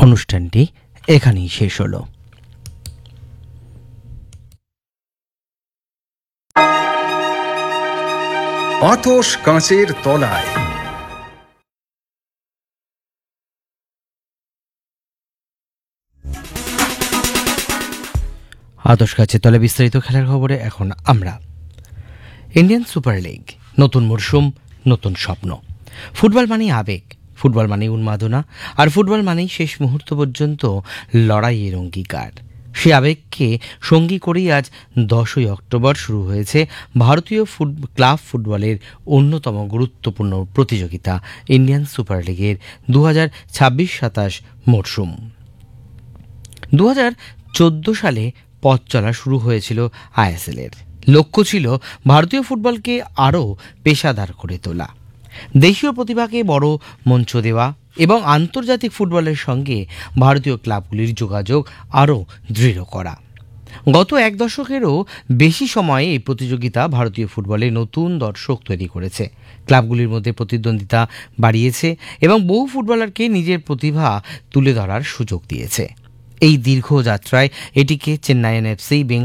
অনুষ্ঠানটি এখানেই শেষ হলো। আতশ কাঁচের তলায়। আতশ কাছে তলে বিস্তারিত খেলার খবরে এখন আমরা। ইন্ডিয়ান সুপার লিগ, নতুন মরশুম, নতুন স্বপ্ন। ফুটবল মানেই আবেগ, ফুটবল মানেই উন্মাদনা, আর ফুটবল মানেই শেষ মুহূর্ত পর্যন্ত লড়াইয়ের অঙ্গীকার। সে আবেগকে সঙ্গী করেই আজ 10ই অক্টোবর শুরু হয়েছে ভারতীয় ক্লাব ফুটবলের অন্যতম গুরুত্বপূর্ণ প্রতিযোগিতা ইন্ডিয়ান সুপার লিগের 2026-27 মরশুম। 2014 সালে পথ চলা শুরু হয়েছিল আইএসএলের। লক্ষ্য ছিল ভারতীয় ফুটবলকে আরও পেশাদার করে তোলা, দেশীয় প্রতিভাকে বড় মঞ্চ দেওয়া এবং আন্তর্জাতিক ফুটবলের সঙ্গে ভারতীয় ক্লাবগুলির যোগাযোগ আরও দৃঢ় করা। গত এক দশকেরও বেশি সময়ে এই প্রতিযোগিতা ভারতীয় ফুটবলে নতুন দর্শক তৈরি করেছে, ক্লাবগুলির মধ্যে প্রতিদ্বন্দ্বিতা বাড়িয়েছে এবং বহু ফুটবলারকে নিজের প্রতিভা তুলে ধরার সুযোগ দিয়েছে। এই দীর্ঘ যাত্রায় এটিকে চেন্নাইয়ের এফসি